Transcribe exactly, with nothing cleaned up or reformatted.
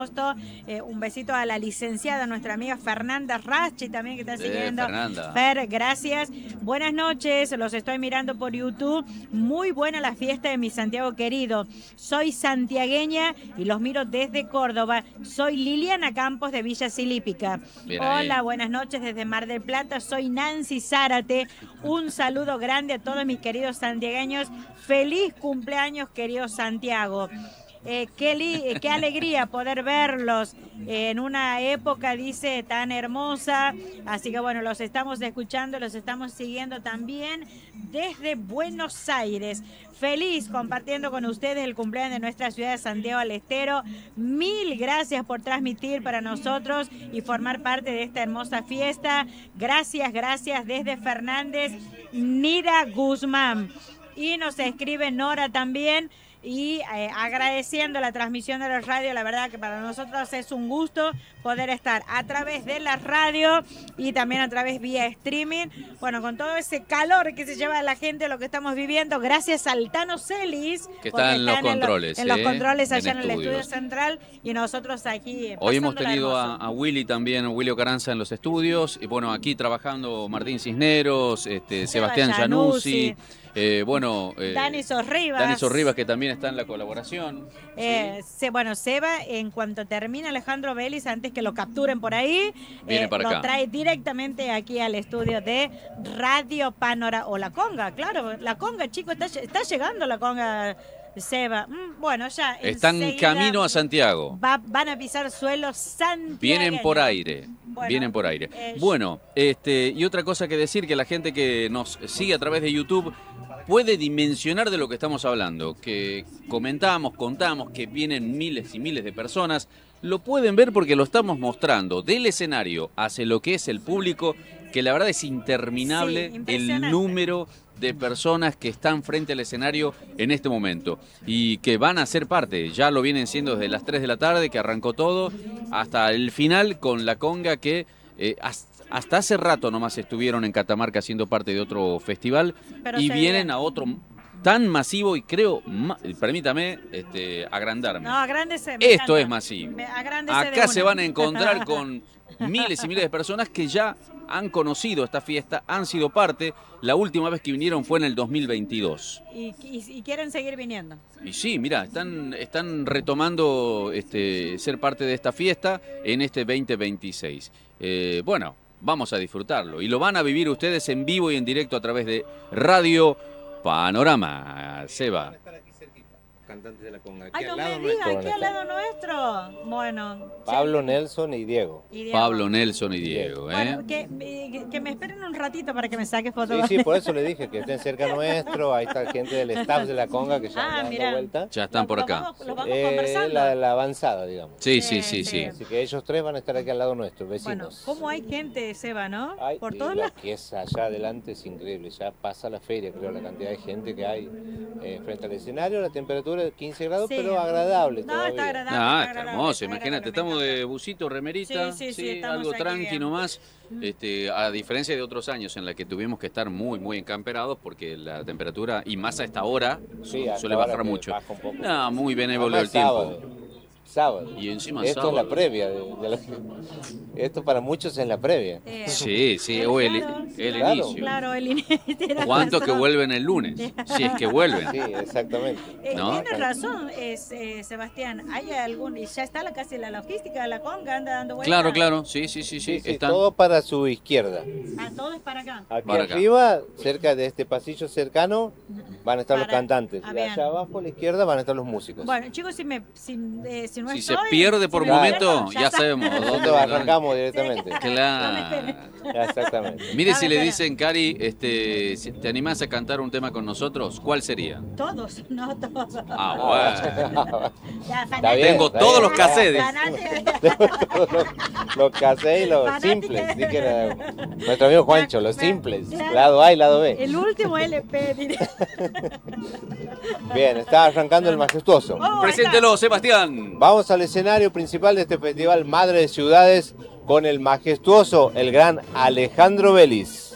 Eh, un besito a la licenciada, nuestra amiga Fernanda Rachi también que está Sí, siguiendo. Fernanda. Fer, gracias. Buenas noches, los estoy mirando por YouTube. Muy buena la fiesta de mi Santiago querido. Soy santiagueña y los miro desde Córdoba. Soy Liliana Campos de Villa Silípica. Bien Hola, ahí. buenas noches desde Mar del Plata. Soy Nancy Zárate. Un saludo grande a todos mis queridos santiagueños. Feliz cumpleaños, querido Santiago. Eh, qué, li, qué alegría poder verlos en una época, dice, tan hermosa. Así que bueno, los estamos escuchando, los estamos siguiendo también desde Buenos Aires. Feliz compartiendo con ustedes el cumpleaños de nuestra ciudad de Santiago del Estero. Mil gracias por transmitir para nosotros y formar parte de esta hermosa fiesta. Gracias, gracias desde Fernández, Nira Guzmán. Y nos escribe Nora también. Y eh, agradeciendo la transmisión de la radio, la verdad que para nosotros es un gusto poder estar a través de la radio y también a través vía streaming. Bueno, con todo ese calor que se lleva la gente, lo que estamos viviendo, gracias al Tano Celis, que está en los están controles. En, lo, en ¿eh? los controles allá en, en el estudio central y nosotros aquí. Hoy hemos tenido a, a Willy también, Willy Caranza en los estudios. Y bueno, aquí trabajando Martín Cisneros, este, Sebastián Januzzi. Eh, bueno, eh, Dani Sorribas. Dani Sorribas, que también está en la colaboración. Eh, ¿sí? se, bueno, Seba, en cuanto termine Alejandro Vélez, antes que lo capturen por ahí, Viene eh, para lo acá. trae directamente aquí al estudio de Radio Panorama. O La Conga, claro, La Conga, chicos, está, está llegando La Conga, Seba. Mm, bueno, ya. Están en camino a Santiago. Va, van a pisar suelo santiagueño. Vienen por aire. Bueno, Vienen por aire. Eh, bueno, este, y otra cosa que decir, que la gente que nos sigue a través de YouTube puede dimensionar de lo que estamos hablando, que comentamos, contamos que vienen miles y miles de personas, lo pueden ver porque lo estamos mostrando del escenario hacia lo que es el público, que la verdad es interminable sí, el número de personas que están frente al escenario en este momento y que van a ser parte, ya lo vienen siendo desde las tres de la tarde que arrancó todo, hasta el final con La Conga que eh, hasta Hasta hace rato nomás estuvieron en Catamarca siendo parte de otro festival. Pero y vienen a otro tan masivo y creo, permítame este, agrandarme. No, agrándese. Esto es masivo. Me, Acá se van a encontrar con miles y miles de personas que ya han conocido esta fiesta, han sido parte. La última vez que vinieron fue en el dos mil veintidós. Y, y, y quieren seguir viniendo. Y sí, mira, están, están retomando este, ser parte de esta fiesta en este veinte veintiséis. Eh, bueno. Vamos a disfrutarlo y lo van a vivir ustedes en vivo y en directo a través de Radio Panorama. Seba. Cantantes de La Conga. Ay, no me diga, aquí al lado nuestro. Bueno. Pablo, sí. Nelson y Diego. y Diego. Pablo, Nelson y Diego. ¿eh? Bueno, que, que, que me esperen un ratito para que me saque fotos. Sí, sí, por eso le dije que estén cerca nuestro. Ahí está gente del staff de La Conga que ya ah, están dando vuelta. Ya están por acá. Lo vamos, lo vamos eh, conversando. La, la avanzada, digamos. Sí, sí, sí, sí. Así que ellos tres van a estar aquí al lado nuestro, vecinos. Bueno, ¿cómo hay gente, Seba, no? Ay, por y todos lo lados. que es allá adelante es increíble. Ya pasa la feria, creo, la cantidad de gente que hay eh, frente al escenario. La temperatura es quince grados, sí. Pero agradable. No, todavía. está agradable. Ah, está está agradable, hermoso. está Imagínate, agradable, estamos de busito, remerita, sí, sí, sí, sí, algo tranqui nomás. Este, a diferencia de otros años en la que tuvimos que estar muy, muy encamperados porque la temperatura, y más a esta hora, sí, suele bajar mucho. Baja un poco. No, muy benévolo el tiempo. Sábado. Sábado. Y encima Esto sábado. es la previa. De, de la... Esto para muchos es la previa. Eh, sí, sí, o el, el claro. inicio. Claro, el inicio. ¿Cuántos que vuelven el lunes? Si es que vuelven. Sí, exactamente. Eh, ¿no? Tienes razón, es, eh, Sebastián. ¿Hay algún, y ya está la, casi la logística de La Conga, anda dando vueltas? Claro, claro, sí, sí, sí, sí. sí, sí Están... todo para su izquierda. Ah, todo es para acá. Aquí para acá. arriba, cerca de este pasillo cercano, van a estar para... los cantantes. Ah, y allá abajo a la izquierda van a estar los músicos. Bueno, chicos, si, me, si, eh, si no si estoy, se pierde por si momento, pierdo, ya, ya sabemos dónde. Nosotros arrancamos directamente. Claro. Exactamente. Mire, No, si le espera. dicen, Cari, este, si ¿te animás a cantar un tema con nosotros? ¿Cuál sería? Todos, no todos. Ah, bueno. Ya, Está bien, Tengo está todos bien. los cassettes. Todos los, los cassettes y los Fanática. simples. Di que era nuestro amigo Juancho, los Claro. simples. Claro. Lado A y lado B. El último L P, diré. Bien, está arrancando el majestuoso. Oh, ahí Preséntelo, Sebastián. Vamos al escenario principal de este festival Madre de Ciudades con el majestuoso, el gran Alejandro Vélez.